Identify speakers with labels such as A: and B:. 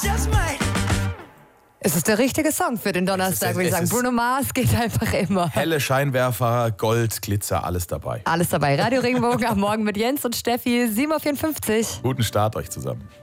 A: Es ist der richtige Song für den Donnerstag, würde ich sagen. Bruno Mars geht einfach immer.
B: Helle Scheinwerfer, Gold, Glitzer, alles dabei.
A: Alles dabei. Radio Regenbogen am Morgen mit Jens und Steffi, 7.54 Uhr.
B: Guten Start euch zusammen.